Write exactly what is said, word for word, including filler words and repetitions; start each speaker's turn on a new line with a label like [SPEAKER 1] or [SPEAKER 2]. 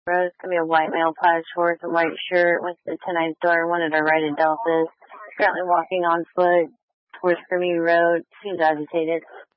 [SPEAKER 1] Road. It's gonna be a white male, plaid shorts, a white shirt, went to the ten nine store, wanted to ride Adelphus. Currently walking on foot towards Bermuda Road. Seems agitated.